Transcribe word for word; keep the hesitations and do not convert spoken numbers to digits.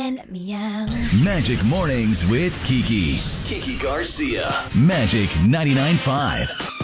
and meow. Magic Mornings with Kiki. Kiki Garcia. Magic ninety-nine point five.